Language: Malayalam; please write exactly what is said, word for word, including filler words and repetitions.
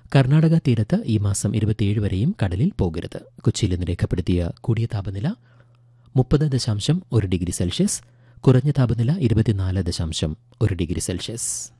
കർണാടക തീരത്ത് ഈ മാസം ഇരുപത്തിയേഴ് വരെയും കടലിൽ പോകരുത്. കൊച്ചിയിൽ ഇന്ന് രേഖപ്പെടുത്തിയ കൂടിയ താപനില മുപ്പത് ദശാംശം ഒരു ഡിഗ്രി സെൽഷ്യസ്, കുറഞ്ഞ താപനില ഇരുപത്തിനാല് ദശാംശം ഒരു ഡിഗ്രി സെൽഷ്യസ്.